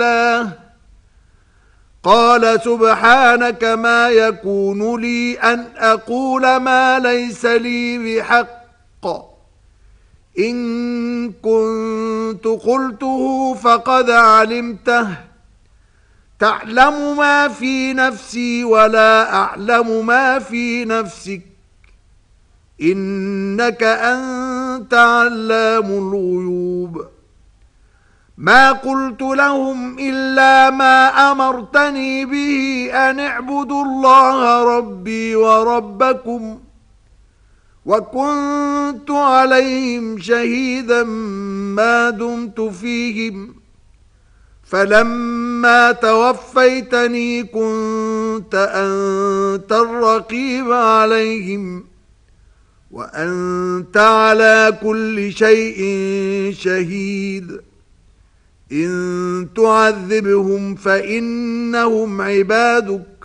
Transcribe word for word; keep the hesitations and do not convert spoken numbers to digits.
الله قال سبحانك ما يكون لي أن أقول ما ليس لي بحق إن كنت قلته فقد علمته تعلم ما في نفسي ولا أعلم ما في نفسك إنك أنت علام الغيوب ما قلت لهم إلا ما أمرتني به أن اعبدوا الله ربي وربكم وكنت عليهم شهيدا ما دمت فيهم فلما توفيتني كنت أنت الرقيب عليهم وأنت على كل شيء شهيد إن تعذبهم فإنهم عبادك